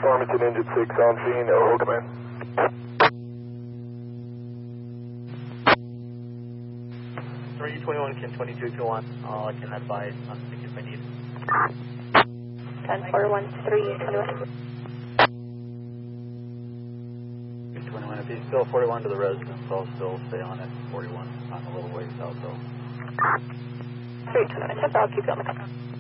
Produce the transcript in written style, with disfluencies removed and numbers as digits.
Farmington engine 6 on scene, hold command. Three 21, Kin 22 if you want. I can advise on the if I need. 10-413-21. 21, if he's still 41 to the residence, I'll still stay on at 41. I'm a little ways out though. 321, I'll keep you on the clock.